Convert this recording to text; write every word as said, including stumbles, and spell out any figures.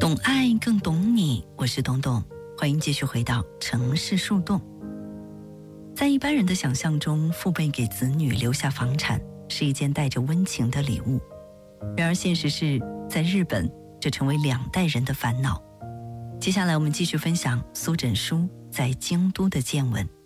懂爱更懂你，我是董董，欢迎继续回到城市树洞。在一般人的想象中，父辈给子女留下房产是一件带着温情的礼物，然而现实是，在日本这成为两代人的烦恼。接下来我们继续分享苏枕书在京都的见闻。